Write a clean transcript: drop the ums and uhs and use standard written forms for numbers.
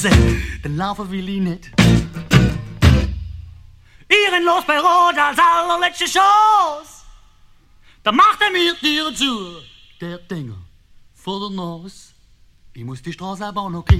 Dann laufen will ich nicht. Ehrenlos bei Rot als allerletzte Chance. Da macht mir die Tür zu, der Dinger vor der Nase. Ich muss die Straße aber auch noch kriegen.